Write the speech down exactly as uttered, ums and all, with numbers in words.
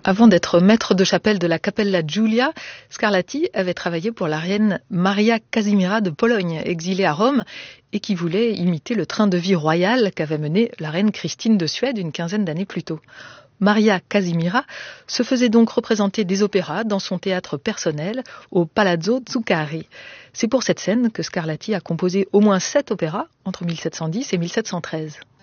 Avant d'être maître de chapelle de la Cappella Giulia, Scarlatti avait travaillé pour la reine Maria Casimira de Pologne, exilée à Rome, et qui voulait imiter le train de vie royal qu'avait mené la reine Christine de Suède une quinzaine d'années plus tôt. Maria Casimira se faisait donc représenter des opéras dans son théâtre personnel au Palazzo Zuccari. C'est pour cette scène que Scarlatti a composé au moins sept opéras entre mille sept cent dix et mille sept cent treize.